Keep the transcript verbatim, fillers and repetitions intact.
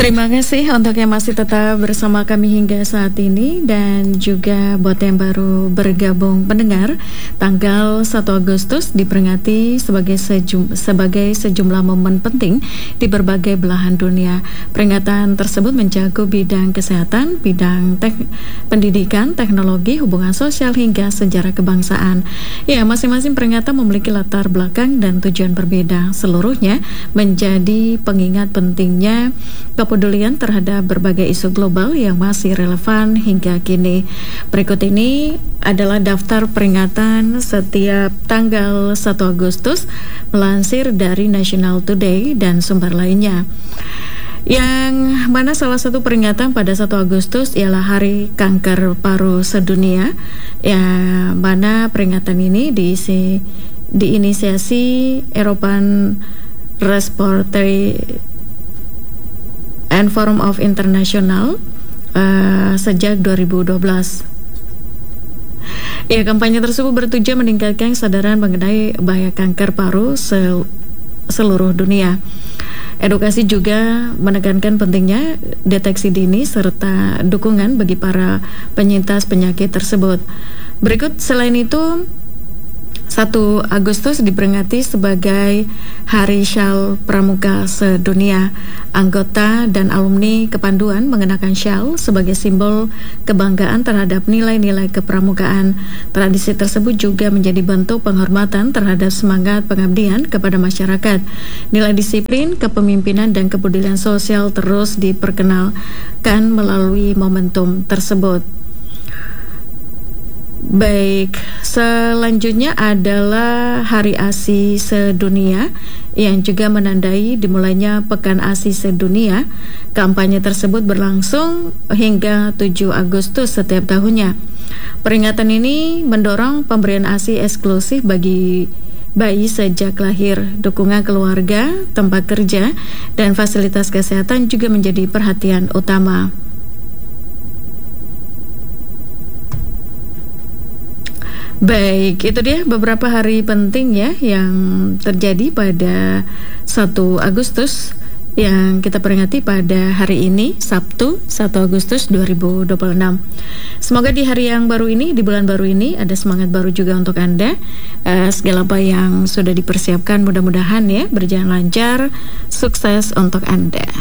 Terima kasih untuk yang masih tetap bersama kami hingga saat ini, dan juga buat yang baru bergabung pendengar, tanggal satu Agustus diperingati sebagai sejum, sebagai sejumlah momen penting di berbagai belahan dunia. Peringatan tersebut mencakup bidang kesehatan, bidang tek, pendidikan, teknologi, hubungan sosial hingga sejarah kebangsaan. Ya, masing-masing peringatan memiliki latar belakang dan tujuan berbeda. Seluruhnya menjadi pengingat pentingnya kepedulian terhadap berbagai isu global yang masih relevan hingga kini. Berikut ini adalah daftar peringatan setiap tanggal satu Agustus melansir dari National Today dan sumber lainnya. Yang mana salah satu peringatan pada satu Agustus ialah Hari Kanker Paru Sedunia, yang mana peringatan ini diisi, diinisiasi European Respiratory and Forum of International uh, sejak dua ribu dua belas. Ya, kampanye tersebut bertujuan meningkatkan kesadaran mengenai bahaya kanker paru sel seluruh dunia. Edukasi juga menekankan pentingnya deteksi dini serta dukungan bagi para penyintas penyakit tersebut. Berikut selain itu, satu Agustus diperingati sebagai Hari Syal Pramuka Sedunia. Anggota dan alumni Kepanduan mengenakan syal sebagai simbol kebanggaan terhadap nilai-nilai kepramukaan. Tradisi tersebut juga menjadi bentuk penghormatan terhadap semangat pengabdian kepada masyarakat. Nilai disiplin, kepemimpinan, dan kepedulian sosial terus diperkenalkan melalui momentum tersebut. Baik, selanjutnya adalah Hari ASI Sedunia yang juga menandai dimulainya Pekan ASI Sedunia. Kampanye tersebut berlangsung hingga tujuh Agustus setiap tahunnya. Peringatan ini mendorong pemberian ASI eksklusif bagi bayi sejak lahir. Dukungan keluarga, tempat kerja, dan fasilitas kesehatan juga menjadi perhatian utama. Baik, itu dia beberapa hari penting ya yang terjadi pada satu Agustus yang kita peringati pada hari ini, Sabtu satu Agustus dua ribu dua puluh enam. Semoga di hari yang baru ini, di bulan baru ini, ada semangat baru juga untuk Anda. uh, Segala apa yang sudah dipersiapkan mudah-mudahan ya berjalan lancar, sukses untuk Anda.